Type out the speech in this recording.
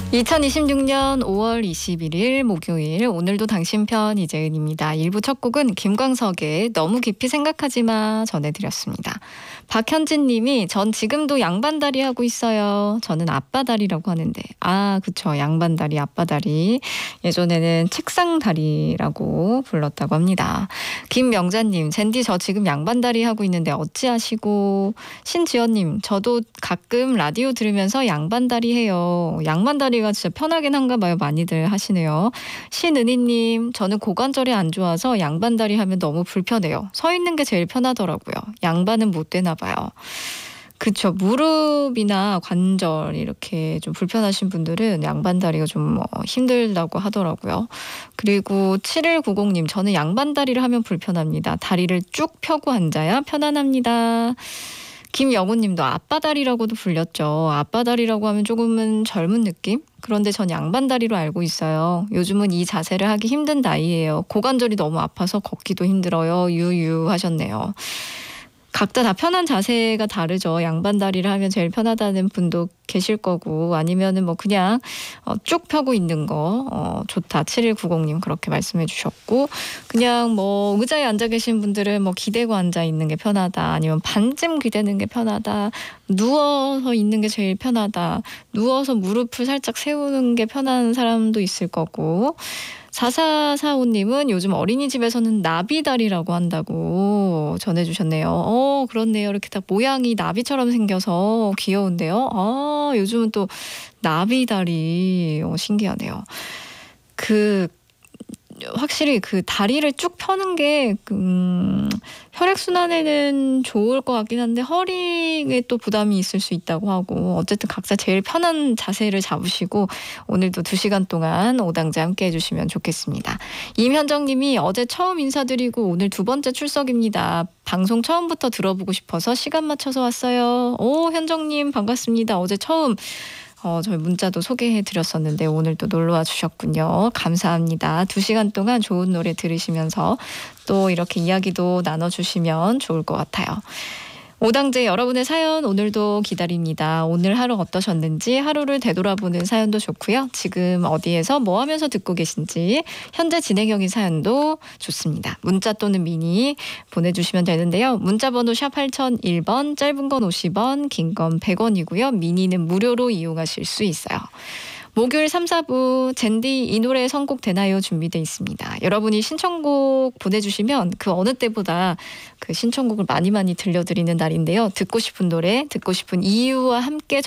2026년 5월 21일 목요일, 오늘도 당신 편 이재은입니다. 1부 첫 곡은 김광석의 너무 깊이 생각하지 마 전해드렸습니다. 박현진 님이 전 지금도 양반다리 하고 있어요. 저는 앞바다리라고 하는데, 그쵸, 양반다리, 앞바다리. 예전에는 책상다리라고 불렀다고 합니다. 김명자님, 젠디 저 지금 양반다리 하고 있는데 어찌하시고. 신지연님, 저도 가끔 라디오 들으면서 양반다리 해요. 양반다리가 진짜 편하긴 한가 봐요. 많이들 하시네요. 신은희님, 저는 고관절이 안 좋아서 양반다리 하면 너무 불편해요. 서 있는 게 제일 편하더라고요. 양반은 못 되나 봐요. 그쵸. 무릎이나 관절 이렇게 좀 불편하신 분들은 양반다리가 좀 힘들다고 하더라고요. 그리고 7190님, 저는 양반다리를 하면 불편합니다. 다리를 쭉 펴고 앉아야 편안합니다. 김영우님도 앞바다리라고도 불렸죠. 앞바다리라고 하면 조금은 젊은 느낌? 그런데 전 양반다리로 알고 있어요. 요즘은 이 자세를 하기 힘든 나이예요. 고관절이 너무 아파서 걷기도 힘들어요. 유유 하셨네요. 각자 다 편한 자세가 다르죠. 양반다리를 하면 제일 편하다는 분도 계실 거고, 아니면은 뭐 그냥 쭉 펴고 있는 거 좋다. 7190님 그렇게 말씀해 주셨고, 그냥 뭐 의자에 앉아 계신 분들은 뭐 기대고 앉아 있는 게 편하다, 아니면 반쯤 기대는 게 편하다, 누워서 있는 게 제일 편하다, 누워서 무릎을 살짝 세우는 게 편한 사람도 있을 거고, 4445님은 요즘 어린이집에서는 나비다리라고 한다고 전해주셨네요. 그렇네요. 이렇게 딱 모양이 나비처럼 생겨서 귀여운데요. 요즘은 또 나비다리 신기하네요. 확실히 그 다리를 쭉 펴는 게 혈액순환에는 좋을 것 같긴 한데 허리에 또 부담이 있을 수 있다고 하고, 어쨌든 각자 제일 편한 자세를 잡으시고 오늘도 2시간 동안 오당제 함께 해주시면 좋겠습니다. 임현정님이 어제 처음 인사드리고 오늘 2번째 출석입니다. 방송 처음부터 들어보고 싶어서 시간 맞춰서 왔어요. 현정님 반갑습니다. 어제 처음 저희 문자도 소개해드렸었는데 오늘 또 놀러와 주셨군요. 감사합니다. 2시간 동안 좋은 노래 들으시면서 또 이렇게 이야기도 나눠주시면 좋을 것 같아요. 오당제 여러분의 사연 오늘도 기다립니다. 오늘 하루 어떠셨는지 하루를 되돌아보는 사연도 좋고요. 지금 어디에서 뭐 하면서 듣고 계신지 현재 진행형인 사연도 좋습니다. 문자 또는 미니 보내주시면 되는데요. 문자번호 샵 8001번, 짧은 건 50원, 긴 건 100원이고요. 미니는 무료로 이용하실 수 있어요. 목요일 3, 4부 젠디 이 노래 선곡 되나요? 준비되어 있습니다. 여러분이 신청곡 보내주시면 그 어느 때보다 그 신청곡을 많이 들려드리는 날인데요. 듣고 싶은 노래, 듣고 싶은 이유와 함께